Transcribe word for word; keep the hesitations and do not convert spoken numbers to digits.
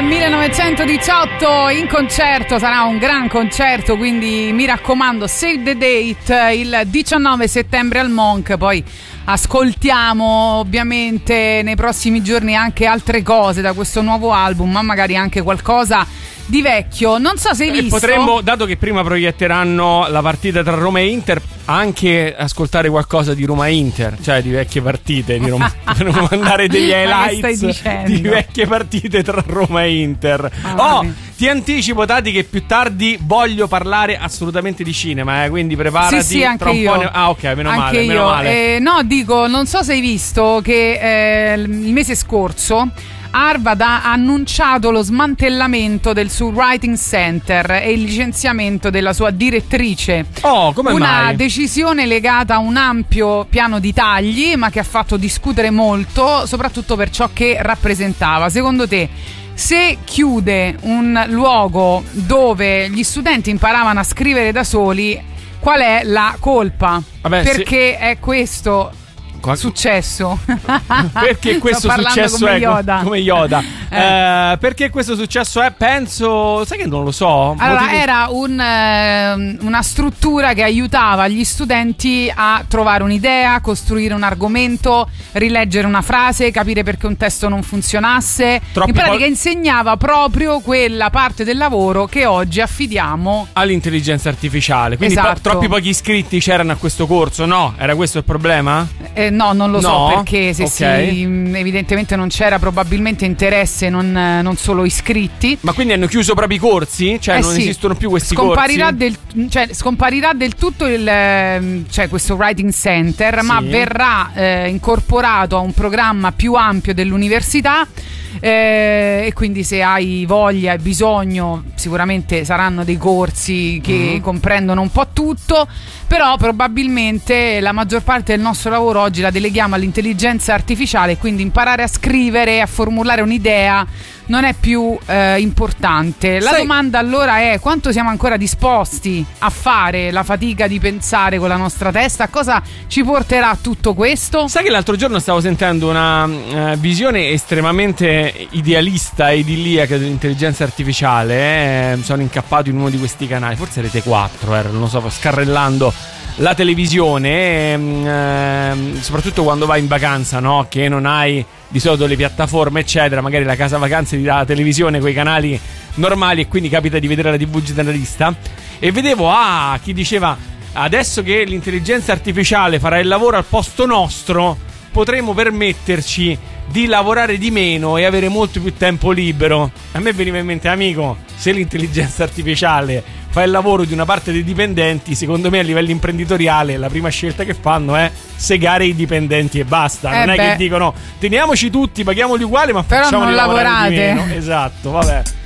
millenovecentodiciotto in concerto, sarà un gran concerto, quindi mi raccomando, save the date, il diciannove settembre al Monk. Poi ascoltiamo ovviamente nei prossimi giorni anche altre cose da questo nuovo album, ma magari anche qualcosa di vecchio. Non so se hai e visto. Potremmo, dato che prima proietteranno la partita tra Roma e Inter, anche ascoltare qualcosa di Roma-Inter, cioè di vecchie partite di Roma. Potremmo mandare degli highlights di vecchie partite tra Roma e Inter. Ah, oh, ti anticipo, Tati, che più tardi voglio parlare assolutamente di cinema, eh, quindi preparati. Sì, sì, anche tra un io. Po' ne... Ah, ok, meno anche male, io. meno male. Eh, no, dico, non so se hai visto che eh, il mese scorso Harvard ha annunciato lo smantellamento del suo writing center e il licenziamento della sua direttrice. Oh, come Una mai? decisione legata a un ampio piano di tagli, ma che ha fatto discutere molto, soprattutto per ciò che rappresentava. Secondo te, se chiude un luogo dove gli studenti imparavano a scrivere da soli, qual è la colpa? Vabbè, Perché se... è questo Qual... successo. Perché questo successo come è Yoda, come Yoda. eh. Eh, perché questo successo è, penso, sai che non lo so. Allora, Motivo... era un, eh, una struttura che aiutava gli studenti a trovare un'idea, costruire un argomento, rileggere una frase, capire perché un testo non funzionasse. Troppi in pratica pol- insegnava proprio quella parte del lavoro che oggi affidiamo all'intelligenza artificiale. Quindi esatto. po- troppi pochi iscritti c'erano a questo corso, no? Era questo il problema? Eh, no, non lo no? so perché se okay. si, evidentemente non c'era probabilmente interesse, non, non solo iscritti. Ma quindi hanno chiuso proprio i corsi? Cioè eh non sì. esistono più questi scomparirà corsi? Del, cioè, scomparirà del tutto il, cioè, questo writing center, sì. ma verrà eh, incorporato a un programma più ampio dell'università. Eh, e quindi se hai voglia e bisogno sicuramente saranno dei corsi che mm-hmm. comprendono un po' tutto, però probabilmente la maggior parte del nostro lavoro oggi la deleghiamo all'intelligenza artificiale, quindi imparare a scrivere, a formulare un'idea non è più eh, importante. La Sai... domanda allora è: quanto siamo ancora disposti a fare la fatica di pensare con la nostra testa? A cosa ci porterà tutto questo? Sai che l'altro giorno stavo sentendo una uh, visione estremamente idealista e idilliaca dell'intelligenza artificiale, eh? Sono incappato in uno di questi canali, forse Rete quattro, eh, non lo so, scarrellando la televisione, ehm, soprattutto quando vai in vacanza, no? Che non hai di solito le piattaforme eccetera, magari la casa vacanze ti dà la televisione con i canali normali e quindi capita di vedere la tivù generalista, e vedevo ah, chi diceva adesso che l'intelligenza artificiale farà il lavoro al posto nostro potremo permetterci di lavorare di meno e avere molto più tempo libero. A me veniva in mente, amico, se l'intelligenza artificiale fa il lavoro di una parte dei dipendenti, secondo me a livello imprenditoriale la prima scelta che fanno è segare i dipendenti e basta. Eh non beh. è che dicono teniamoci tutti, paghiamoli uguali, ma però facciamoli non lavorare lavorate di meno. Esatto, vabbè.